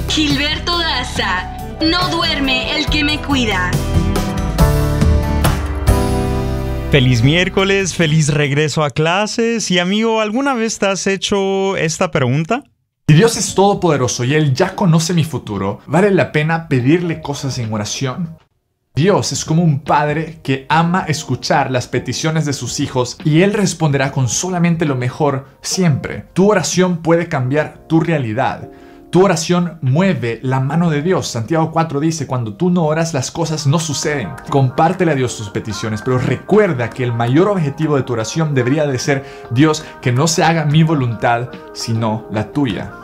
Gilberto Daza, no duerme el que me cuida. Feliz miércoles, feliz regreso a clases. Y amigo, ¿alguna vez te has hecho esta pregunta? Si Dios es todopoderoso y Él ya conoce mi futuro, ¿vale la pena pedirle cosas en oración? Dios es como un padre que ama escuchar las peticiones de sus hijos y Él responderá con solamente lo mejor siempre. Tu oración puede cambiar tu realidad. Tu oración mueve la mano de Dios. Santiago 4 dice, cuando tú no oras, las cosas no suceden. Compártele a Dios tus peticiones, pero recuerda que el mayor objetivo de tu oración debería de ser, Dios, que no se haga mi voluntad, sino la tuya.